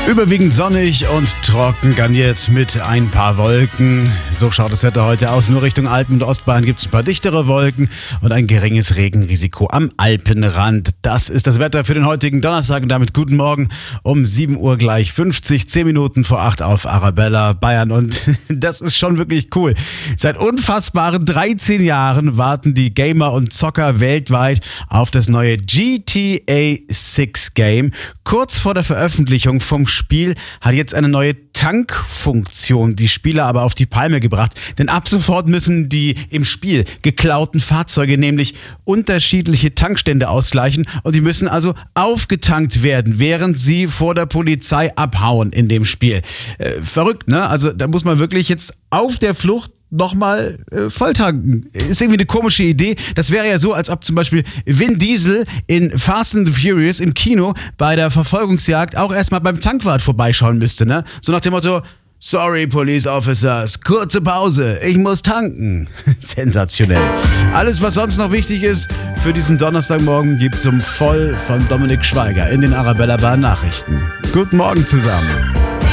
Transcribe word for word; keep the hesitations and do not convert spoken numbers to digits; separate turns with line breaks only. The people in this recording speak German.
Überwiegend sonnig und trocken, garniert mit ein paar Wolken. So schaut das Wetter heute aus. Nur Richtung Alpen- und Ostbahn gibt es ein paar dichtere Wolken und ein geringes Regenrisiko am Alpenrand. Das ist das Wetter für den heutigen Donnerstag und damit guten Morgen um sieben Uhr gleich fünfzig, zehn Minuten vor acht auf Arabella, Bayern. Und das ist schon wirklich cool. Seit unfassbaren dreizehn Jahren warten die Gamer und Zocker weltweit auf das neue G T A sechs Game. Kurz vor der Veröffentlichung vom Spiel hat jetzt eine neue Tankfunktion die Spieler aber auf die Palme gebracht. Denn ab sofort müssen die im Spiel geklauten Fahrzeuge nämlich unterschiedliche Tankstände ausgleichen und die müssen also aufgetankt werden, während sie vor der Polizei abhauen in dem Spiel. Äh, verrückt, ne? Also da muss man wirklich jetzt auf der Flucht nochmal äh, volltanken. Ist irgendwie eine komische Idee. Das wäre ja so, als ob zum Beispiel Vin Diesel in Fast and the Furious im Kino bei der Verfolgungsjagd auch erstmal beim Tankwart vorbeischauen müsste, ne? So nach dem Motto: Sorry, Police Officers, kurze Pause, ich muss tanken. Sensationell. Alles, was sonst noch wichtig ist für diesen Donnerstagmorgen, gibt's um voll von Dominik Schweiger in den Arabella Bahn Nachrichten. Guten Morgen zusammen.